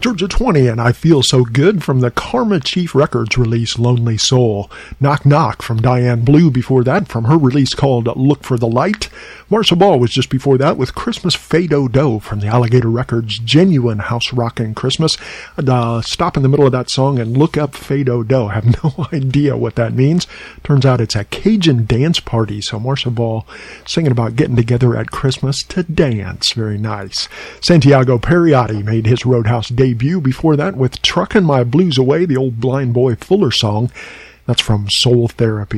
Surge of 20 and I Feel So Good from the Karma Chief Records release Lonely Soul. Knock Knock from Diane Blue before that from her release called Look for the Light. Marcia Ball was just before that with Christmas Fado-Do from the Alligator Records Genuine House Rockin' Christmas. Stop in the middle of that song and look up Fado-Do. I have no idea what that means. Turns out it's a Cajun dance party. So Marcia Ball singing about getting together at Christmas to dance. Very nice. Santiago Periotti made his Roadhouse debut before that with Truckin' My Blues Away, the old Blind Boy Fuller song. That's from Soul Therapy.